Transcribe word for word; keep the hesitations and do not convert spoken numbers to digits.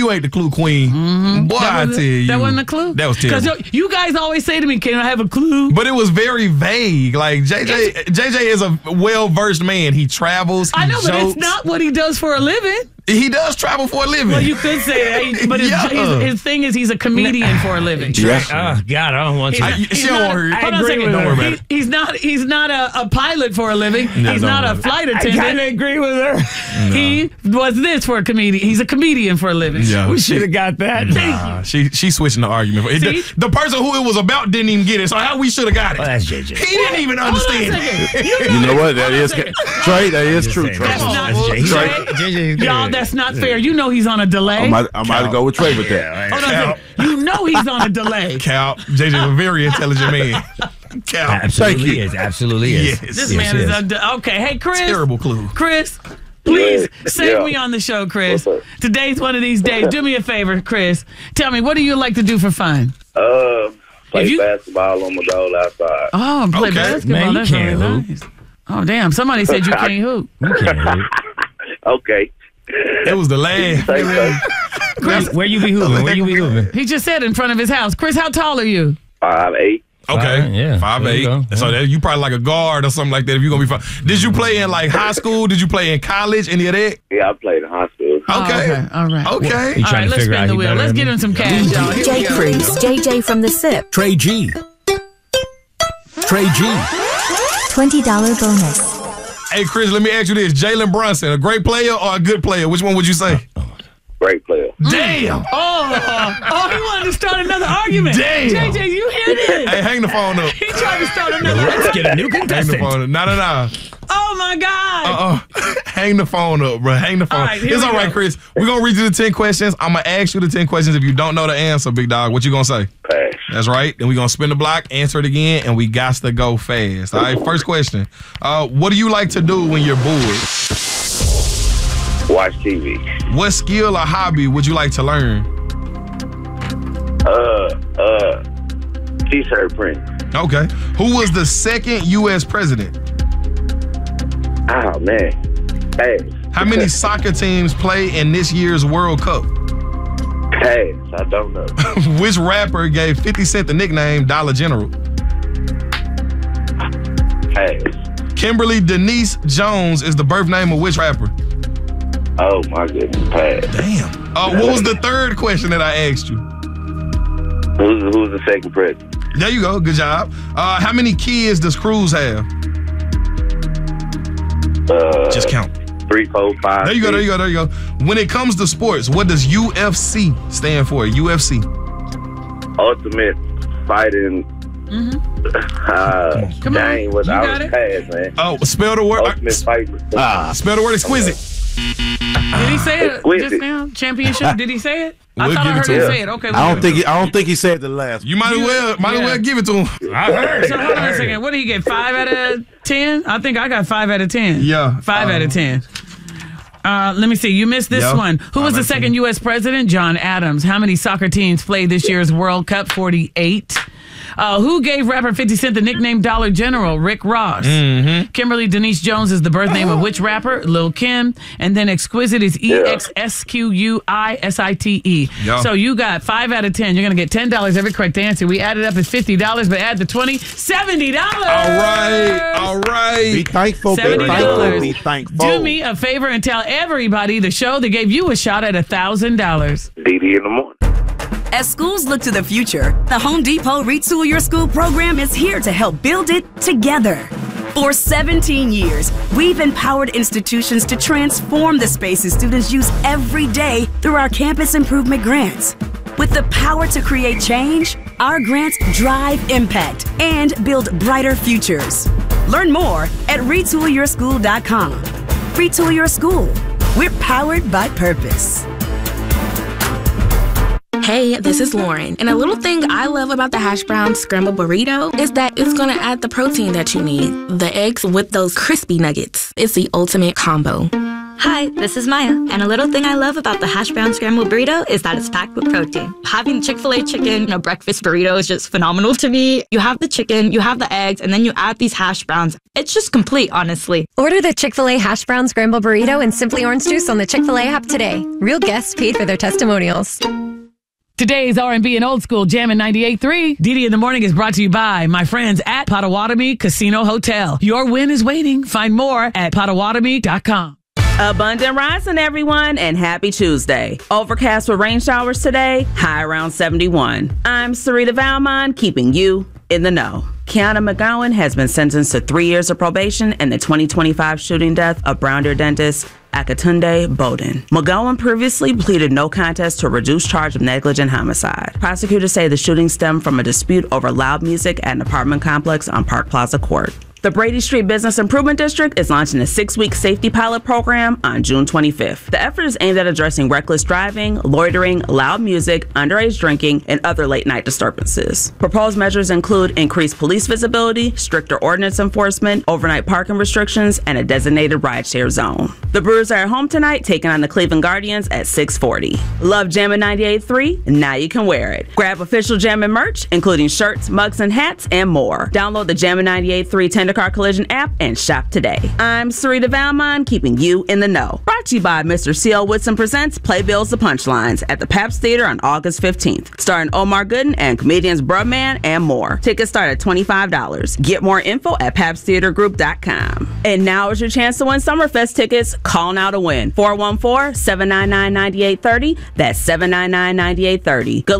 you ain't the clue queen. Mm-hmm. Boy, that I was, tell you. That wasn't a clue? That was terrible. Because you guys always say to me, can I have a clue? But it was very vague. Like, J J J J is a well-versed man. He travels, he I know, jokes. but it's not what he does for a living. He does travel for a living. Well, you could say that, but his, Yeah. his, his thing is he's a comedian for a living. Yes. Oh God, I don't want to. I- she don't want her. Hold I on a agree second. with her. Don't worry about He- it. He's not. He's not a, a pilot for a living. No, he's don't not a worry. flight I attendant. kind of agree with her. He was this for a comedian. He's a comedian for a living. Yeah. We should have got that. Nah, she she switching the argument. It- See? the, the person who it was about didn't even get it. So how we should have got it? Well, that's J J. He didn't even Hold on a understand. second. You know what? That is Trey. That is true. Saying, Trey. That's not- That's J J. Trey. J J. Y'all, that's not fair. You know he's on a delay. I might, I might go with Trey with that. Hold on a second. You know he's on a delay. Cal, J J, a very intelligent man. Cal, Absolutely Thank you. is. Absolutely is. Yes. This Yes, man is yes. a de- okay. Hey, Chris. terrible clue. Chris, please Yeah. save Yeah. me on the show, Chris. What's up? Today's one of these days. Do me a favor, Chris. Tell me, what do you like to do for fun? Uh, play If you- basketball on my goal outside. Oh, play Okay. basketball. Man, you That's can't really hoop. nice. Oh, damn. Somebody said you can't hoop. You can't hoop. Okay. It was the last. Say so. Chris, Where you be hooping? Where you be hooping? he just said in front of his house. Chris, how tall are you? Five eight. Okay, Five, yeah. five There eight. you go. So that you probably like a guard or something like that. If you're gonna be fine. Did you play in like high school? Did you play in college? Any of that? Yeah, I played in high school. Oh, Okay. okay. All right. Okay. You All trying right, to let's figure spin out the he wheel. better Let's than get me? him some cash, y'all. Here we J go. Cruz, J J from the S I P. Trey G. Trey G. twenty dollars bonus. Hey Chris, let me ask you this: Jalen Brunson, a great player or a good player? Which one would you say? Great player. Damn. Oh, oh, he wanted to start another argument. Damn. J J, you hear this? Hey, hang the phone up. He tried to start another Let's get a new Hang the contestant. phone up. No, no, no. Oh, my God. Uh-uh. Hang the phone up, bro. Hang the phone. All right, here It's we all right, go. Chris. We're gonna read you the ten questions. I'm gonna ask you the ten questions. If you don't know the answer, big dog, what you gonna say? Pass. That's right. Then we're gonna spin the block, answer it again, and we got to go fast. All right, first question. Uh, what do you like to do when you're bored? Watch T V. What skill or hobby would you like to learn? Uh, uh, T-shirt print. Okay. Who was the second U S president? Oh man. Pass. How many soccer teams play in this year's World Cup? Pass. I don't know. Which rapper gave fifty Cent the nickname Dollar General? Pass. Kimberly Denise Jones is the birth name of which rapper? Oh my goodness. Pass. Damn. Uh, what was the third question that I asked you? Who's who's the second president? There you go. Good job. Uh, how many kids does Cruz have? Uh, Just count. three, four, five. There you go. There six. you go. There you go. When it comes to sports, what does U F C stand for? U F C. Ultimate fighting. Uh, Come on. dang, what You I got was it? past, man. Oh, spell the word. Ultimate fighting. Ah, Spell the word exquisite. Did he say it Exquisite. just now? Championship? Did he say it? I We'll thought I give it heard to him him. say it. Okay. I we'll don't give think it he, I don't think he said the last. You might as You- well might as yeah. well give it to him. I heard. to him. So hold on a second. What did he get? Five out of ten? I think I got five out of ten. Yeah. Five out Um, of ten. Uh, let me see. You missed this Yeah. one. Who was Five the out of second ten. U S president? John Adams. How many soccer teams played this year's World Cup? forty-eight. Uh, who gave rapper fifty Cent the nickname Dollar General? Rick Ross. Mm-hmm. Kimberly Denise Jones is the birth name of which rapper? Lil' Kim. And then Exquisite is E X S Q U I S I T E. Yeah. So you got five out of ten. You're going to get ten dollars every correct answer. We added up as fifty dollars, but add the twenty, seventy dollars. All right. All Be right. thankful. Be seventy thankful. dollars. Be thankful. Do me a favor and tell everybody the show that gave you a shot at one thousand dollars. D D in the morning. As schools look to the future, the Home Depot Retool Your School program is here to help build it together. For seventeen years, we've empowered institutions to transform the spaces students use every day through our campus improvement grants. With the power to create change, our grants drive impact and build brighter futures. Learn more at retool your school dot com. Retool Your School. We're powered by purpose. Hey, this is Lauren, and a little thing I love about the hash brown scrambled burrito is that it's gonna add the protein that you need. The eggs with those crispy nuggets. It's the ultimate combo. Hi, this is Maya, and a little thing I love about the hash brown scrambled burrito is that it's packed with protein. Having Chick-fil-A chicken in a breakfast burrito is just phenomenal to me. You have the chicken, you have the eggs, and then you add these hash browns. It's just complete, honestly. Order the Chick-fil-A hash brown scrambled burrito and Simply Orange Juice on the Chick-fil-A app today. Real guests paid for their testimonials. Today's R and B and old school Jammin' ninety-eight point three. Didi in the Morning is brought to you by my friends at Potawatomi Casino Hotel. Your win is waiting. Find more at potawatomi dot com. Abundant rising, everyone, and happy Tuesday. Overcast with rain showers today, high around seventy-one. I'm Sarita Valmont, keeping you in the know. Kiana McGowan has been sentenced to three years of probation in the twenty twenty-five shooting death of Brown Deer dentist Akatunde Bowden. McGowan previously pleaded no contest to a reduced charge of negligent homicide. Prosecutors say the shooting stemmed from a dispute over loud music at an apartment complex on Park Plaza Court. The Brady Street Business Improvement District is launching a six-week safety pilot program on June twenty-fifth. The effort is aimed at addressing reckless driving, loitering, loud music, underage drinking, and other late-night disturbances. Proposed measures include increased police visibility, stricter ordinance enforcement, overnight parking restrictions, and a designated rideshare zone. The Brewers are at home tonight, taking on the Cleveland Guardians at six forty. Love Jammin' ninety-eight point three? Now you can wear it. Grab official Jammin' merch, including shirts, mugs, and hats, and more. Download the Jammin' ninety-eight point three Tender Car Collision app and shop today. I'm Sarita Valmont, keeping you in the know. Brought to you by Mister C L Whitson Presents Playbills the Punchlines at the Pabst Theater on August fifteenth. Starring Omar Gooden and comedians Brubman and more. Tickets start at twenty-five dollars. Get more info at pabst theater group dot com. And now is your chance to win Summerfest tickets. Call now to win. four one four, seven nine nine, nine eight three zero. That's seven nine nine, nine eight three zero. Good